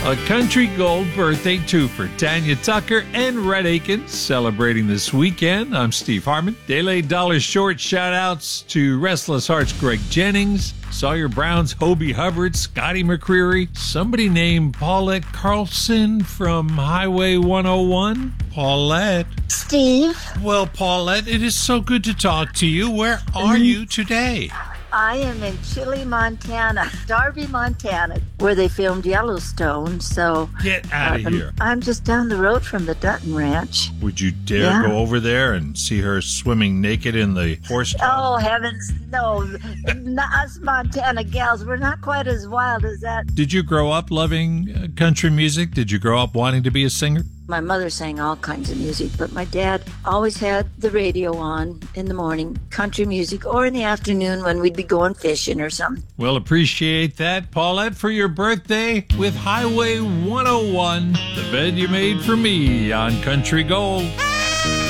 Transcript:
A Country Gold birthday too for Tanya Tucker and Red Aiken celebrating this weekend. I'm Steve Harmon. They laid dollars short. Shout outs to Restless Hearts Greg Jennings, Sawyer Brown's Hobie Hubbard, Scotty McCreery, somebody named Paulette Carlson from Highway 101. Paulette. Steve. Well, Paulette, it is so good to talk to you. Where are you today? I am in Chile, Montana, Darby, Montana, where they filmed Yellowstone. So Get out of here. I'm just down the road from the Dutton Ranch. Would you dare go over there and see her swimming naked in the horse tub? Oh, heavens, no. Us Montana gals, we're not quite as wild as that. Did you grow up loving country music? Did you grow up wanting to be a singer? My mother sang all kinds of music, but my dad always had the radio on in the morning, country music, or in the afternoon when we'd be going fishing or something. Well, appreciate that, Paulette, for your birthday with Highway 101, the bed you made for me on Country Gold.